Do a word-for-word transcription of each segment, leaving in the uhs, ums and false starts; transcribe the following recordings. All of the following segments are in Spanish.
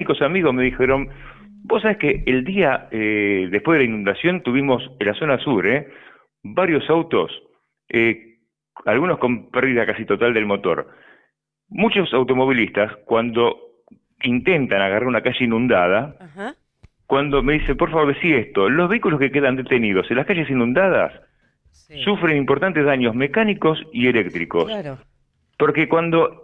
mecánicos amigos me dijeron, vos sabés que el día eh, después de la inundación tuvimos en la zona sur, eh, varios autos, eh, algunos con pérdida casi total del motor. Muchos automovilistas, cuando intentan agarrar una calle inundada, Ajá. cuando me dicen, por favor, decí esto, los vehículos que quedan detenidos en las calles inundadas sí. sufren importantes daños mecánicos y eléctricos. Claro. Porque cuando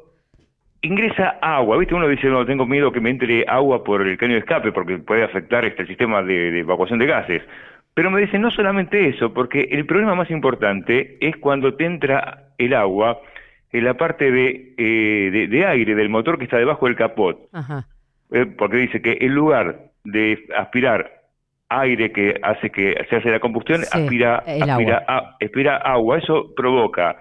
ingresa agua, ¿viste? Uno dice, no, tengo miedo que me entre agua por el caño de escape, porque puede afectar este, el sistema de, de evacuación de gases. Pero me dicen, no solamente eso, porque el problema más importante es cuando te entra el agua en la parte de, eh, de, de aire del motor que está debajo del capot. Ajá. Eh, porque dice que en lugar de aspirar aire que hace que se hace la combustión, sí, aspira, aspira, agua. A, aspira agua. Eso provoca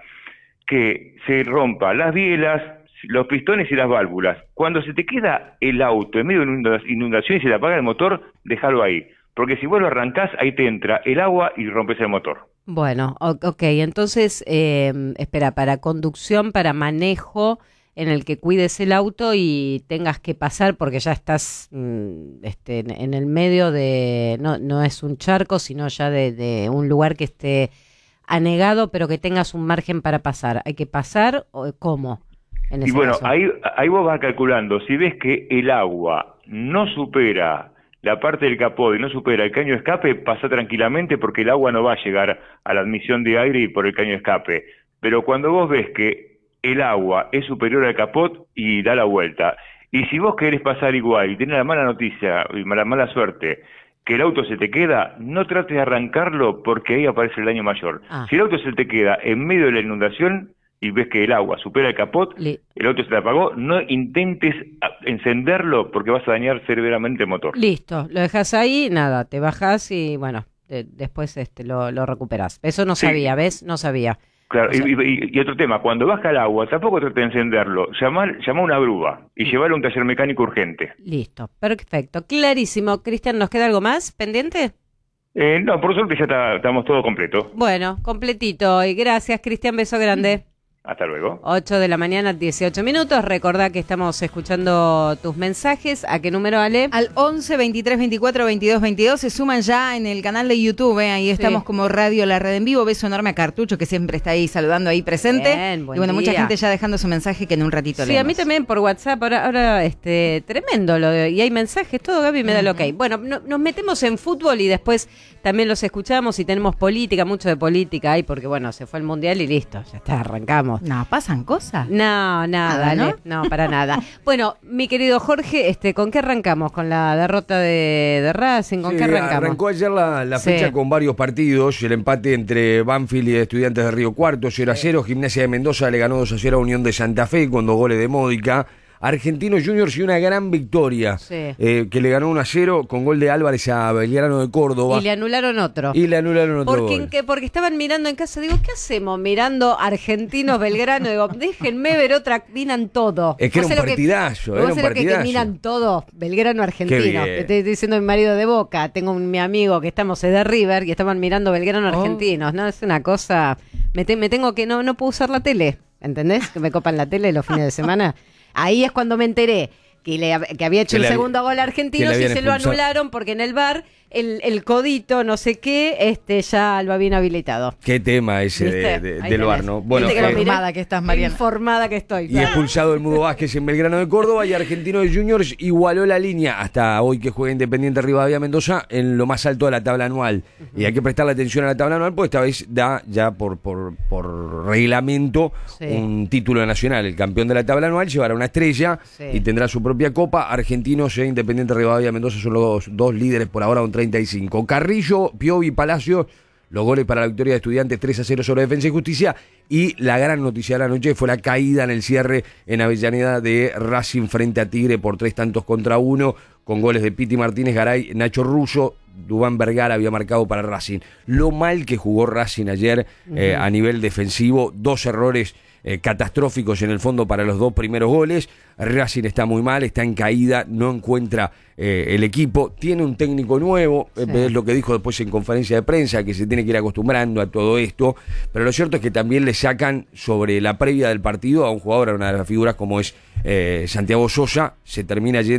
que se rompan las bielas, los pistones y las válvulas. Cuando se te queda el auto en medio de una inundación y se le apaga el motor, déjalo ahí. Porque si vos lo arrancás, ahí te entra el agua y rompes el motor. Bueno, ok, entonces, eh, espera, para conducción, para manejo, en el que cuides el auto y tengas que pasar, porque ya estás mm, este, en el medio de, no, no es un charco, sino ya de, de un lugar que esté anegado, pero que tengas un margen para pasar. ¿Hay que pasar o cómo? En ese y bueno, caso? ahí, ahí vos vas calculando, si ves que el agua no supera la parte del capó y no supera el caño de escape, pasa tranquilamente porque el agua no va a llegar a la admisión de aire y por el caño de escape. Pero cuando vos ves que el agua es superior al capot, y da la vuelta. Y si vos querés pasar igual y tenés la mala noticia y la mala suerte que el auto se te queda, no trates de arrancarlo porque ahí aparece el daño mayor. Ah. Si el auto se te queda en medio de la inundación y ves que el agua supera el capot, Le... el auto se te apagó, no intentes encenderlo porque vas a dañar severamente el motor. Listo, lo dejas ahí, nada, te bajás y bueno, de, después este lo, lo recuperás. Eso no sí. sabía, ¿ves? No sabía. Claro, o sea... y, y, y otro tema, cuando baja el agua, tampoco trate de encenderlo, llama, llama a una grúa y llevarlo a un taller mecánico urgente. Listo, perfecto, clarísimo. Cristian, ¿nos queda algo más pendiente? Eh, no, por suerte ya está, estamos todo completo. Bueno, completito, y gracias, Cristian, beso grande. Hasta luego. ocho de la mañana, dieciocho minutos. Recordá que estamos escuchando tus mensajes. ¿A qué número, Ale? Al once, veintitrés, veinticuatro, veintidós, veintidós. Se suman ya en el canal de YouTube, ¿eh? Ahí estamos sí. como Radio La Red en Vivo. Beso enorme a Cartucho, que siempre está ahí saludando, ahí presente. Bien, buen y bueno, día. mucha gente ya dejando su mensaje que en un ratito Sí, leemos. a mí también por WhatsApp. Ahora, ahora este, tremendo. Lo de, y hay mensajes, todo, Gaby me da el ok. Bueno, no, nos metemos en fútbol y después también los escuchamos y tenemos política, mucho de política ahí, porque bueno, se fue el Mundial y listo, ya está, arrancamos. No, ¿pasan cosas? No, nada, ah, ¿no? no, para nada. Bueno, mi querido Jorge, este, ¿con qué arrancamos? ¿Con la derrota de, de Racing? ¿Con sí, qué arrancamos? Arrancó ayer la, la sí. fecha con varios partidos, el empate entre Banfield y Estudiantes de Río Cuarto, cero a cero, Gimnasia de Mendoza le ganó dos a cero a Unión de Santa Fe con dos goles de Módica. Argentinos Juniors y una gran victoria sí. eh, que le ganó uno a cero con gol de Álvarez a Belgrano de Córdoba. Y le anularon otro. Y le anularon otro porque, gol. Que, porque estaban mirando en casa, digo, ¿qué hacemos mirando Argentinos Belgrano? Digo, déjenme ver otra, miran todo. Es que era un partidazo, que, era un lo partidazo. Que, que miran todo, Belgrano Argentino. Estoy diciendo mi marido de Boca, tengo un, mi amigo que estamos de River y estaban mirando Belgrano oh. Argentinos, ¿no? Es una cosa, me, te, me tengo que, no, no puedo usar la tele, ¿entendés? Que me copan la tele los fines de semana. Ahí es cuando me enteré que, le, que había hecho el segundo gol argentino y se expulsado. Lo anularon porque en el V A R el, el codito no sé qué este ya lo habían habilitado. Qué tema ese de, de, del V A R, ¿no? Bueno, que eh, informada que estás, Mariana. Informada que estoy. Y claro. expulsado el Mudo Vázquez en Belgrano de Córdoba y Argentino de Juniors igualó la línea hasta hoy que juega Independiente Rivadavia Mendoza en lo más alto de la tabla anual. Uh-huh. Y hay que prestarle atención a la tabla anual porque esta vez da ya por, por, por reglamento sí. un título nacional. El campeón de la tabla anual llevará una estrella sí. y tendrá su propia copa. Argentinos e Independiente Rivadavia Mendoza son los dos líderes por ahora con treinta y cinco. Carrillo, Piovi, Palacio, los goles para la victoria de Estudiantes tres a cero sobre Defensa y Justicia. Y la gran noticia de la noche fue la caída en el cierre en Avellaneda de Racing frente a Tigre por tres tantos contra uno, con goles de Piti Martínez, Garay, Nacho Russo. Dubán Vergara había marcado para Racing. Lo mal que jugó Racing ayer uh-huh. eh, a nivel defensivo, dos errores eh, catastróficos en el fondo para los dos primeros goles. Racing está muy mal, está en caída, no encuentra eh, el equipo, tiene un técnico nuevo, sí. eh, es lo que dijo después en conferencia de prensa, que se tiene que ir acostumbrando a todo esto, pero lo cierto es que también le sacan sobre la previa del partido a un jugador, a una de las figuras como es eh, Santiago Sosa, se termina yendo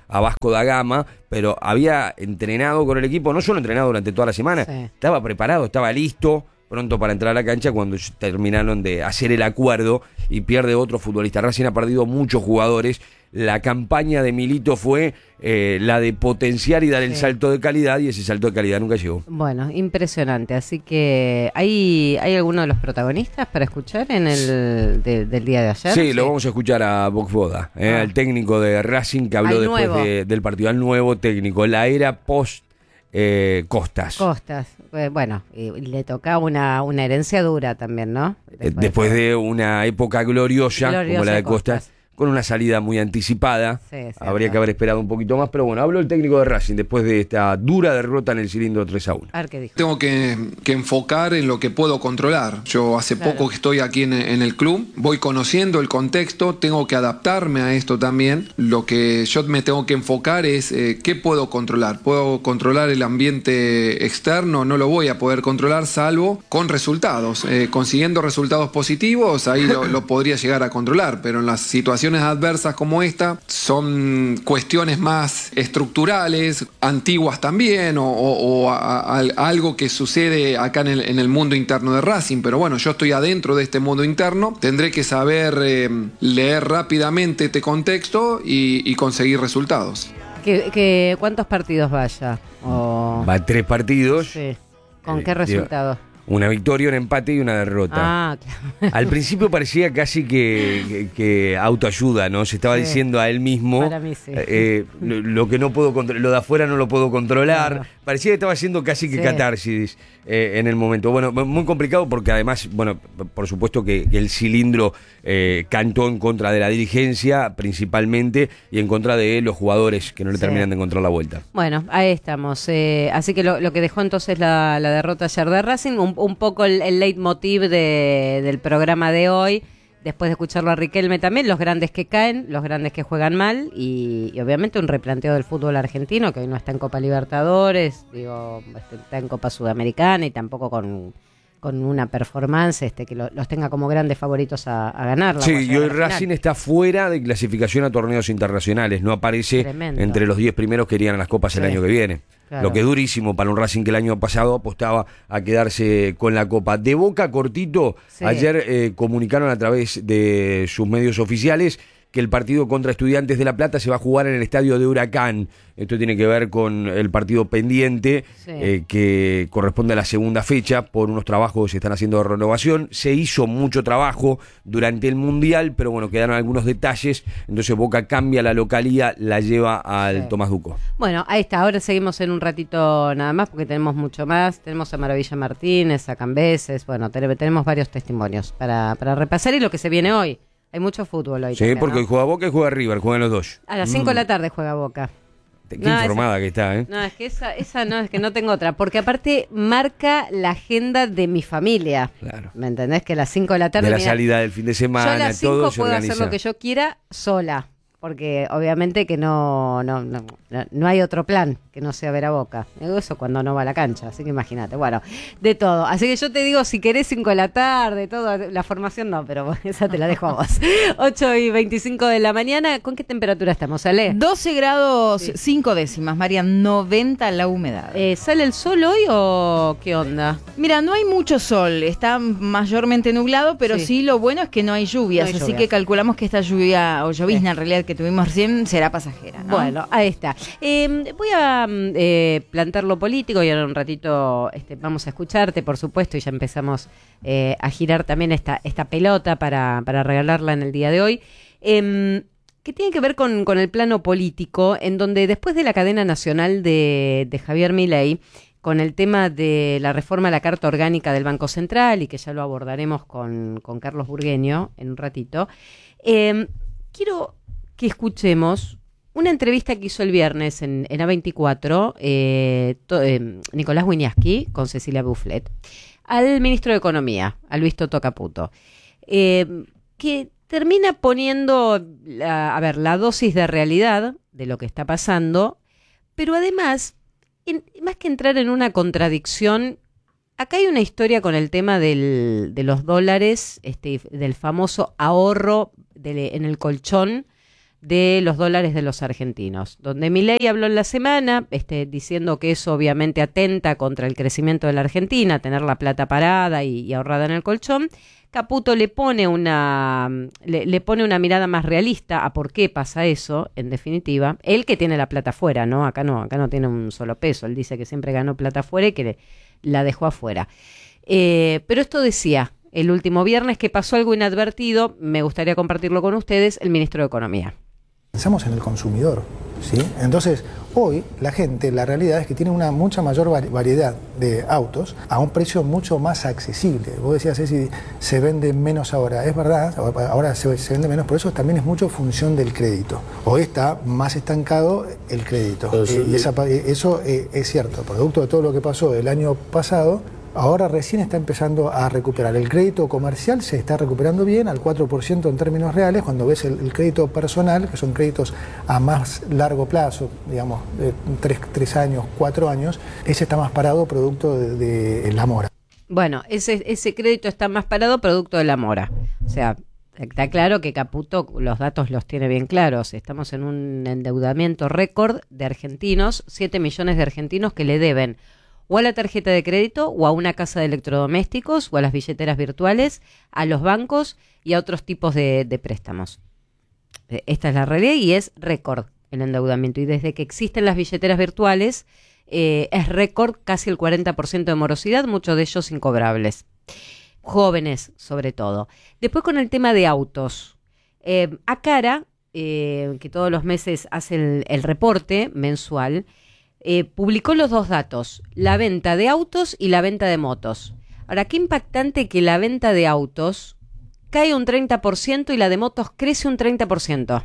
a Vasco da Gama, pero había entrenado con el equipo, no solo entrenado durante toda la semana, sí. estaba preparado, estaba listo, pronto para entrar a la cancha cuando terminaron de hacer el acuerdo y pierde otro futbolista. Racing ha perdido muchos jugadores. La campaña de Milito fue eh, la de potenciar y dar sí. el salto de calidad, y ese salto de calidad nunca llegó. Bueno, impresionante. Así que, ¿hay, hay alguno de los protagonistas para escuchar en el de, del día de ayer? Sí, sí, lo vamos a escuchar a Boxboda, eh, ah. al técnico de Racing que habló al después de, del partido, al nuevo técnico, la era post eh, Costas. Costas. Bueno, y le toca una, una herencia dura también, ¿no? Después, después de, de una época gloriosa, gloriosa como la de Costas. Costas. Con una salida muy anticipada, sí, habría que haber esperado un poquito más, pero bueno, habló el técnico de Racing después de esta dura derrota en el cilindro tres a uno. A ver qué dijo. Tengo que, que enfocar en lo que puedo controlar. Yo hace claro. poco que estoy aquí en, en el club, voy conociendo el contexto, tengo que adaptarme a esto también. Lo que yo me tengo que enfocar es eh, qué puedo controlar. Puedo controlar el ambiente externo, no lo voy a poder controlar salvo con resultados. Eh, consiguiendo resultados positivos, ahí lo, lo podría llegar a controlar, pero en las situaciones adversas como esta son cuestiones más estructurales, antiguas también, o, o, o a, a, a algo que sucede acá en el, en el mundo interno de Racing. Pero bueno, yo estoy adentro de este mundo interno, tendré que saber eh, leer rápidamente este contexto y, y conseguir resultados. ¿Qué, qué, ¿Cuántos partidos vaya? O... Va tres partidos. Sí. ¿Con eh, qué resultado? Una victoria, un empate y una derrota. Ah, claro. Al principio parecía casi que, que, que autoayuda, ¿no? Se estaba sí. diciendo a él mismo. Para mí sí. Eh, lo, lo que no puedo controlar, lo de afuera no lo puedo controlar. Claro. Parecía que estaba haciendo casi que sí. catarsis eh, en el momento. Bueno, muy complicado porque además, bueno, por supuesto que, que el cilindro eh, cantó en contra de la dirigencia principalmente y en contra de los jugadores que no le sí. terminan de encontrar la vuelta. Bueno, ahí estamos. Eh, así que lo, lo que dejó entonces la, la derrota ayer de Racing, un, un poco el, el leitmotiv de, del programa de hoy, después de escucharlo a Riquelme también, los grandes que caen, los grandes que juegan mal y, y obviamente un replanteo del fútbol argentino que hoy no está en Copa Libertadores, digo, está en Copa Sudamericana y tampoco con, con una performance este que lo, los tenga como grandes favoritos a, a ganarla. Sí, y hoy Racing está fuera de clasificación a torneos internacionales, no aparece Tremendo. entre los diez primeros que irían a las Copas sí. el año que viene. Claro. Lo que es durísimo para un Racing que el año pasado apostaba a quedarse con la Copa. De Boca, cortito, sí. ayer eh, comunicaron a través de sus medios oficiales que el partido contra Estudiantes de La Plata se va a jugar en el estadio de Huracán. Esto tiene que ver con el partido pendiente sí. eh, que corresponde a la segunda fecha por unos trabajos que se están haciendo de renovación. Se hizo mucho trabajo durante el Mundial, pero bueno, quedaron algunos detalles. Entonces Boca cambia la localía, la lleva al sí. Tomás Duco. Bueno, ahí está. Ahora seguimos en un ratito nada más porque tenemos mucho más. Tenemos a Maravilla Martínez, a Cambeses. Bueno, tenemos varios testimonios para, para repasar y lo que se viene hoy. Hay mucho fútbol hoy. Sí, también, porque ¿no? hoy juega Boca y juega River, juegan los dos. A las cinco mm. de la tarde juega Boca. Qué no, informada esa, que está, ¿eh? No, es que esa, esa no, es que no tengo otra. Porque aparte marca la agenda de mi familia. Claro. ¿Me entendés? Que a las cinco de la tarde... De la mira, salida del fin de semana, todo yo a las cinco puedo organiza. hacer lo que yo quiera sola. Porque obviamente que no, no, no, no hay otro plan que no sea ver a Boca. Eso cuando no va a la cancha, así que imagínate. Bueno, de todo. Así que yo te digo, si querés cinco de la tarde, todo, la formación no, pero esa te la dejo a vos. ocho y veinticinco de la mañana, ¿con qué temperatura estamos, Ale? doce grados, sí. cinco décimas, María, noventa la humedad. Eh, ¿Sale el sol hoy o qué onda? Mira, no hay mucho sol, está mayormente nublado, pero sí, sí lo bueno es que no hay lluvias, no hay así lluvias. Que calculamos que esta lluvia, o llovizna sí. en realidad, que tuvimos recién será pasajera, ¿no? Bueno, ahí está. Eh, voy a eh, plantear lo político y ahora un ratito este, vamos a escucharte, por supuesto, y ya empezamos eh, a girar también esta, esta pelota para, para regalarla en el día de hoy. Eh, que tiene que ver con, con el plano político, en donde después de la cadena nacional de, de Javier Milei, con el tema de la reforma a la Carta Orgánica del Banco Central, y que ya lo abordaremos con, con Carlos Burgueño en un ratito, eh, quiero que escuchemos una entrevista que hizo el viernes en, en A veinticuatro, eh, to, eh, Nicolás Wiñaski, con Cecilia Bufflet, al ministro de Economía, a Luis Toto Caputo, eh, que termina poniendo, la, a ver, la dosis de realidad de lo que está pasando, pero además, en, más que entrar en una contradicción, acá hay una historia con el tema del, de los dólares, este, del famoso ahorro de, en el colchón de los dólares de los argentinos, donde Milei habló en la semana este, diciendo que eso obviamente atenta contra el crecimiento de la Argentina, tener la plata parada y, y ahorrada en el colchón. Caputo le pone una le, le pone una mirada más realista a por qué pasa eso, en definitiva. Él que tiene la plata afuera, ¿no? Acá no, acá no tiene un solo peso. Él dice que siempre ganó plata afuera y que le, la dejó afuera. Eh, pero esto decía el último viernes que pasó algo inadvertido, me gustaría compartirlo con ustedes, el ministro de Economía. Pensamos en el consumidor, ¿sí? Entonces, hoy la gente, la realidad es que tiene una mucha mayor variedad de autos a un precio mucho más accesible. Vos decías, Ceci, se vende menos ahora. Es verdad, ahora se, se vende menos, por eso también es mucho función del crédito. Hoy está más estancado el crédito. Eh, y esa, eso eh, es cierto, producto de todo lo que pasó el año pasado. Ahora recién está empezando a recuperar. El crédito comercial se está recuperando bien, al cuatro por ciento en términos reales. Cuando ves el, el crédito personal, que son créditos a más largo plazo, digamos, de tres, tres años, cuatro años, ese está más parado producto de, de la mora. Bueno, ese, ese crédito está más parado producto de la mora. O sea, está claro que Caputo los datos los tiene bien claros. Estamos en un endeudamiento récord de argentinos, siete millones de argentinos que le deben o a la tarjeta de crédito, o a una casa de electrodomésticos, o a las billeteras virtuales, a los bancos y a otros tipos de, de préstamos. Esta es la realidad y es récord el endeudamiento. Y desde que existen las billeteras virtuales, eh, es récord casi el cuarenta por ciento de morosidad, muchos de ellos incobrables. Jóvenes, sobre todo. Después con el tema de autos. Eh, Acara, eh, que todos los meses hace el, el reporte mensual, Eh, publicó los dos datos, la venta de autos y la venta de motos. Ahora, qué impactante que la venta de autos cae un treinta por ciento y la de motos crece un treinta por ciento.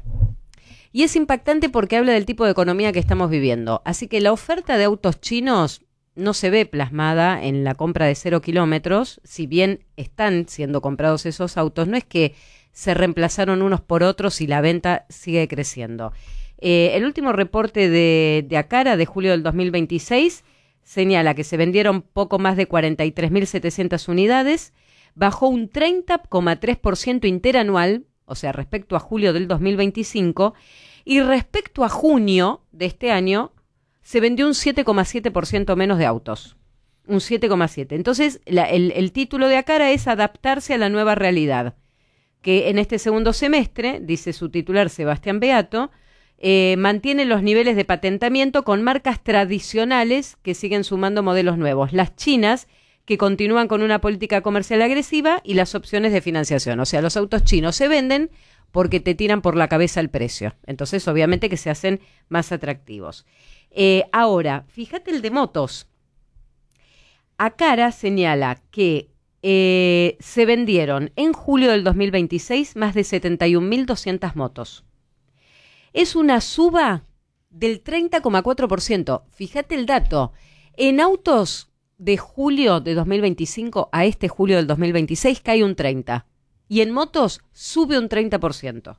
Y es impactante porque habla del tipo de economía que estamos viviendo. Así que la oferta de autos chinos no se ve plasmada en la compra de cero kilómetros. Si bien están siendo comprados esos autos, no es que se reemplazaron unos por otros y la venta sigue creciendo. Eh, el último reporte de, de Acara de julio del dos mil veintiséis señala que se vendieron poco más de cuarenta y tres mil setecientas unidades, bajó un treinta coma tres por ciento interanual, o sea, respecto a julio del dos mil veinticinco, y respecto a junio de este año se vendió un siete coma siete por ciento menos de autos, un siete coma siete por ciento. Entonces, la, el, el título de Acara es adaptarse a la nueva realidad, que en este segundo semestre, dice su titular Sebastián Beato, Eh, mantiene los niveles de patentamiento con marcas tradicionales que siguen sumando modelos nuevos, las chinas que continúan con una política comercial agresiva y las opciones de financiación. O sea, los autos chinos se venden porque te tiran por la cabeza el precio. Entonces, obviamente que se hacen más atractivos. Eh, ahora, fíjate el de motos. Acara señala que eh, se vendieron en julio del dos mil veintiséis más de setenta y un mil doscientas motos. Es una suba del treinta coma cuatro por ciento. Fíjate el dato. En autos de julio de dos mil veinticinco a este julio del dos mil veintiséis cae un treinta por ciento. Y en motos sube un treinta por ciento.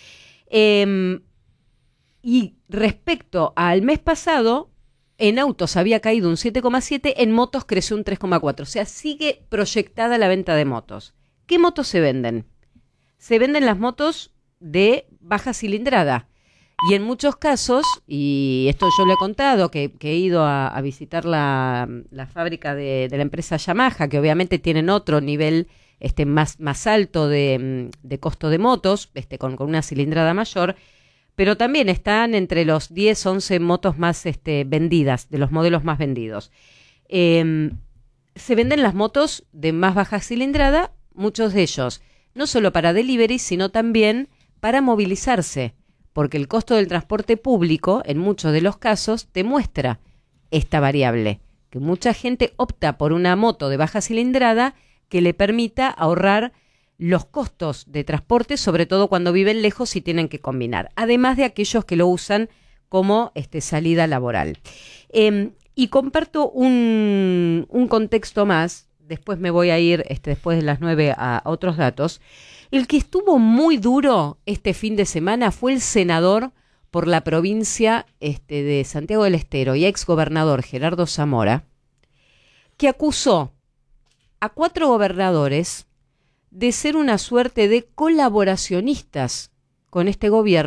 Eh, y respecto al mes pasado, en autos había caído un siete coma siete por ciento, en motos creció un tres coma cuatro por ciento. O sea, sigue proyectada la venta de motos. ¿Qué motos se venden? Se venden las motos de baja cilindrada. Y en muchos casos, y esto yo lo he contado, que, que he ido a, a visitar la, la fábrica de, de la empresa Yamaha, que obviamente tienen otro nivel este, más, más alto de, de costo de motos, este, con, con una cilindrada mayor, pero también están entre los diez, once motos más este, vendidas, de los modelos más vendidos. Eh, se venden las motos de más baja cilindrada, muchos de ellos, no solo para delivery, sino también para movilizarse, porque el costo del transporte público, en muchos de los casos, te muestra esta variable, que mucha gente opta por una moto de baja cilindrada que le permita ahorrar los costos de transporte, sobre todo cuando viven lejos y tienen que combinar, además de aquellos que lo usan como este, salida laboral. Eh, y comparto un, un contexto más, después me voy a ir, este, después de las nueve, a otros datos. El que estuvo muy duro este fin de semana fue el senador por la provincia este, de Santiago del Estero y exgobernador Gerardo Zamora, que acusó a cuatro gobernadores de ser una suerte de colaboracionistas con este gobierno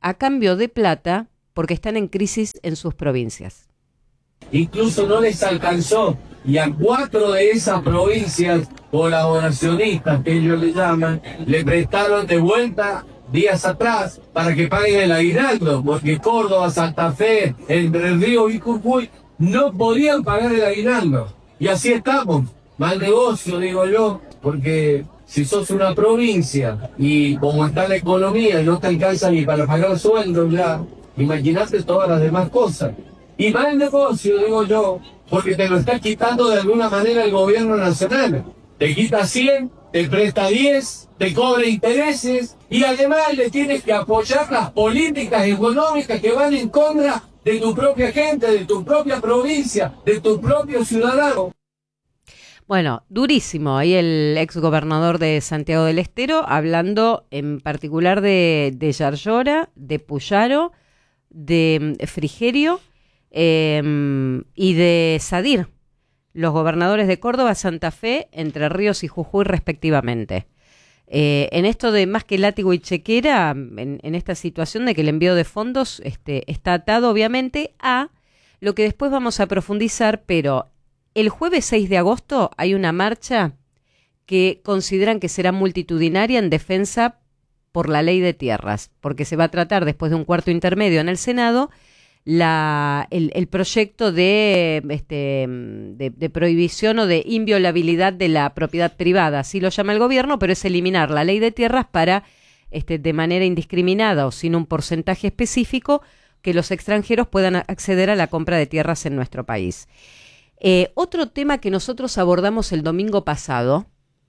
a cambio de plata porque están en crisis en sus provincias. Incluso no les alcanzó, y a cuatro de esas provincias colaboracionistas, que ellos le llaman, le prestaron de vuelta días atrás para que paguen el aguinaldo, porque Córdoba, Santa Fe, Entre Ríos y Jujuy no podían pagar el aguinaldo. Y así estamos, mal negocio, digo yo, porque si sos una provincia y como está la economía y no te alcanza ni para pagar sueldos ya, imagínate todas las demás cosas. Y mal negocio, digo yo, porque te lo está quitando de alguna manera el gobierno nacional. Te quita cien, te presta diez, te cobra intereses y además le tienes que apoyar las políticas económicas que van en contra de tu propia gente, de tu propia provincia, de tu propio ciudadano. Bueno, durísimo. Ahí el exgobernador de Santiago del Estero hablando en particular de, de Yarlora, de Puyaro, de Frigerio eh, y de Sadir, los gobernadores de Córdoba, Santa Fe, Entre Ríos y Jujuy respectivamente. Eh, en esto de más que látigo y chequera, en, en esta situación de que el envío de fondos este, está atado obviamente a lo que después vamos a profundizar, pero el jueves seis de agosto hay una marcha que consideran que será multitudinaria en defensa por la ley de tierras, porque se va a tratar después de un cuarto intermedio en el Senado la, el, el proyecto de, este, de, de prohibición o de inviolabilidad de la propiedad privada, así lo llama el gobierno, pero es eliminar la ley de tierras para, este, de manera indiscriminada o sin un porcentaje específico, que los extranjeros puedan acceder a la compra de tierras en nuestro país. Eh, otro tema que nosotros abordamos el domingo pasado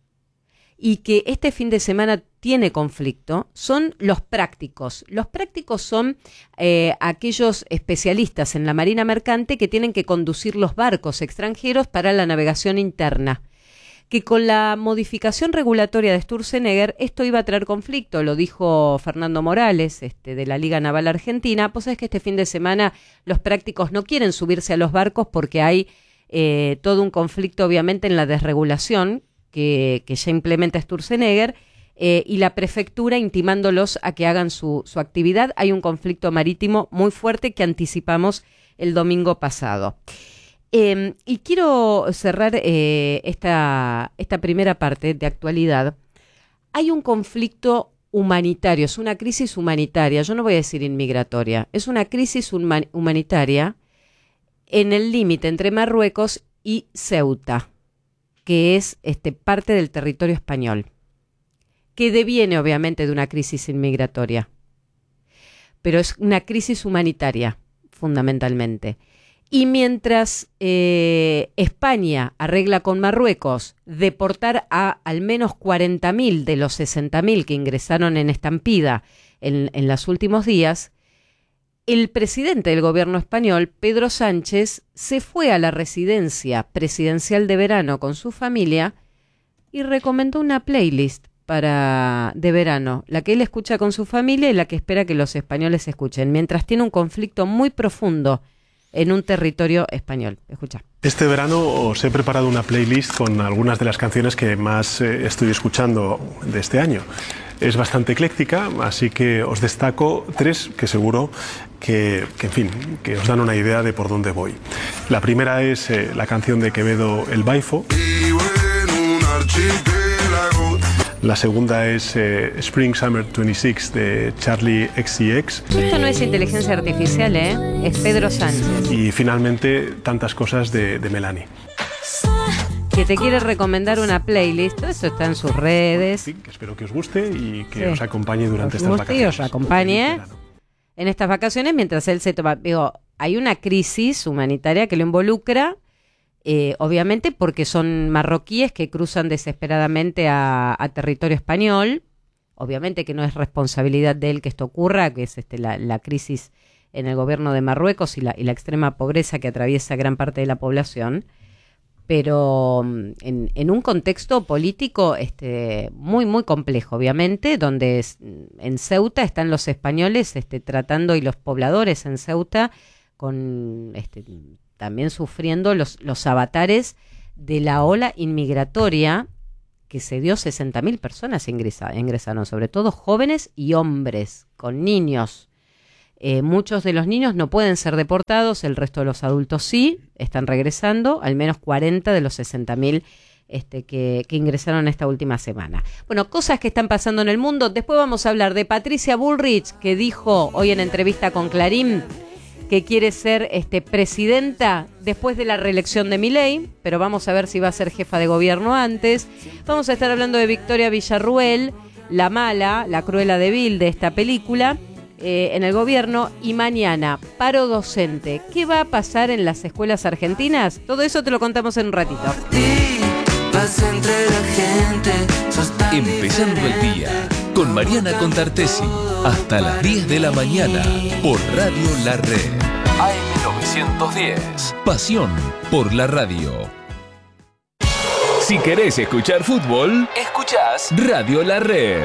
y que este fin de semana tiene conflicto son los prácticos. Los prácticos son eh, aquellos especialistas en la marina mercante que tienen que conducir los barcos extranjeros para la navegación interna, que con la modificación regulatoria de Sturzenegger esto iba a traer conflicto, lo dijo Fernando Morales este, de la Liga Naval Argentina. Pues es que este fin de semana los prácticos no quieren subirse a los barcos porque hay eh, todo un conflicto obviamente en la desregulación que, que ya implementa Sturzenegger eh, y la prefectura intimándolos a que hagan su, su actividad. Hay un conflicto marítimo muy fuerte que anticipamos el domingo pasado. Eh, y quiero cerrar eh, esta, esta primera parte de actualidad. Hay un conflicto humanitario, es una crisis humanitaria, yo no voy a decir inmigratoria, es una crisis human- humanitaria en el límite entre Marruecos y Ceuta, que es este, parte del territorio español, que deviene obviamente de una crisis inmigratoria, pero es una crisis humanitaria fundamentalmente. Y mientras eh, España arregla con Marruecos deportar a al menos cuarenta mil de los sesenta mil que ingresaron en estampida en, en los últimos días, el presidente del gobierno español, Pedro Sánchez, se fue a la residencia presidencial de verano con su familia y recomendó una playlist para de verano, la que él escucha con su familia y la que espera que los españoles escuchen, mientras tiene un conflicto muy profundo en un territorio español. Escucha. Este verano os he preparado una playlist con algunas de las canciones que más eh, estoy escuchando de este año. Es bastante ecléctica, así que os destaco tres que seguro que, que, en fin, que os dan una idea de por dónde voy. La primera es eh, la canción de Quevedo, El Baifo. La segunda es eh, Spring Summer veintiséis de Charlie X C X. Esto no es inteligencia artificial, ¿eh? Es Pedro Sánchez. Y finalmente, Tantas cosas de, de Melanie. Que te quiere recomendar una playlist, todo esto está en sus redes. Sí, que espero que os guste y que sí. os acompañe durante os estas guste vacaciones. Y os acompañe en estas vacaciones mientras él se toma. Digo, hay una crisis humanitaria que lo involucra. Eh, obviamente porque son marroquíes que cruzan desesperadamente a, a territorio español. Obviamente que no es responsabilidad de él que esto ocurra, que es este, la, la crisis en el gobierno de Marruecos y la, y la extrema pobreza que atraviesa gran parte de la población, pero en, en un contexto político este, muy muy complejo, obviamente, donde es, en Ceuta están los españoles este, tratando, y los pobladores en Ceuta con este, también sufriendo los, los avatares de la ola inmigratoria que se dio. Sesenta mil personas ingresa, ingresaron, sobre todo jóvenes y hombres, con niños. Eh, muchos de los niños no pueden ser deportados, el resto de los adultos sí, están regresando, al menos cuarenta de los sesenta mil este, que, que ingresaron esta última semana. Bueno, cosas que están pasando en el mundo. Después vamos a hablar de Patricia Bullrich, que dijo hoy en entrevista con Clarín que quiere ser este, presidenta después de la reelección de Milei, pero vamos a ver si va a ser jefa de gobierno antes. Vamos a estar hablando de Victoria Villarruel, la mala, la Cruella de Vil de esta película, eh, en el gobierno. Y mañana, paro docente. ¿Qué va a pasar en las escuelas argentinas? Todo eso te lo contamos en un ratito. Empezando el día con Mariana Contartesi hasta las diez de la mañana por Radio La Red. A M novecientos diez. Pasión por la radio. Si querés escuchar fútbol, escuchás Radio La Red.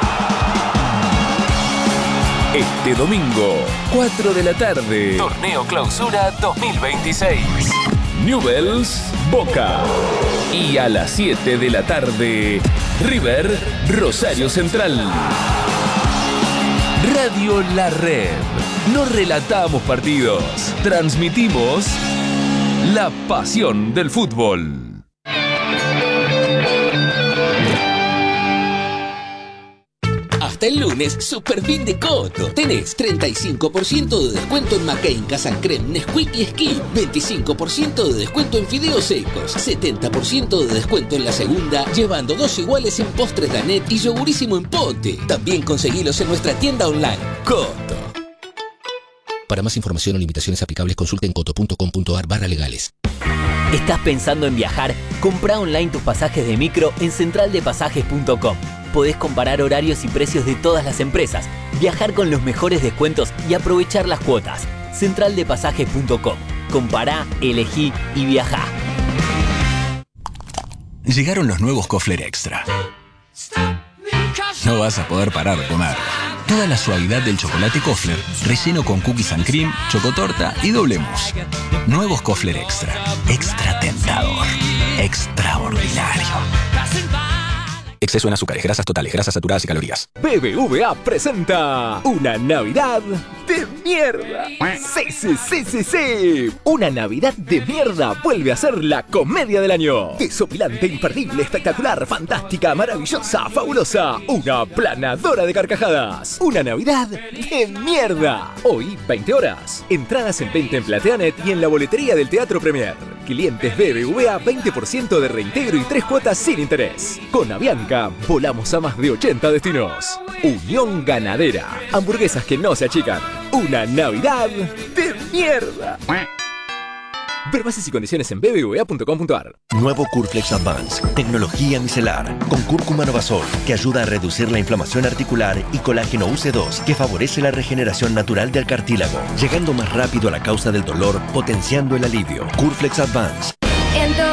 Este domingo, cuatro de la tarde. Torneo Clausura dos mil veintiséis. Newell's Boca. Y a las siete de la tarde, River Rosario Central. Radio La Red. No relatamos partidos, transmitimos la pasión del fútbol. Hasta el lunes, super fin de Coto. Tenés treinta y cinco por ciento de descuento en McCain, Casan Creme, Nesquik y Skin. veinticinco por ciento de descuento en fideos secos. setenta por ciento de descuento en la segunda, llevando dos iguales en postres Danet y yogurísimo en pote. También conseguilos en nuestra tienda online. Coto. Para más información o limitaciones aplicables, consulten coto.com.ar barra legales. ¿Estás pensando en viajar? Comprá online tus pasajes de micro en central de pasajes punto com. Podés comparar horarios y precios de todas las empresas, viajar con los mejores descuentos y aprovechar las cuotas. central de pasajes punto com. Compará, elegí y viajá. Llegaron los nuevos Kofler Extra. No vas a poder parar de comer. Toda la suavidad del chocolate Kofler, relleno con cookies and cream, chocotorta y doble mousse. Nuevos Kofler Extra. Extra tentador. Extraordinario. Exceso en azúcares, grasas totales, grasas saturadas y calorías. B B V A presenta una Navidad de mierda. Sí, sí, sí, sí, sí. Una Navidad de mierda vuelve a ser la comedia del año. Desopilante, imperdible, espectacular, fantástica, maravillosa, fabulosa. Una planadora de carcajadas. Una Navidad de mierda. Hoy, veinte horas. Entradas en venta en Plateanet y en la boletería del Teatro Premier. Clientes B B V A, veinte por ciento de reintegro y tres cuotas sin interés. Con Avianca volamos a más de ochenta destinos. Unión Ganadera. Hamburguesas que no se achican. Una Navidad de mierda. Ver bases y condiciones en b b v a punto com punto a r. Nuevo Curflex Advance. Tecnología micelar. Con cúrcuma novazol, que ayuda a reducir la inflamación articular, y colágeno U C dos, que favorece la regeneración natural del cartílago, llegando más rápido a la causa del dolor, potenciando el alivio. Curflex Advance.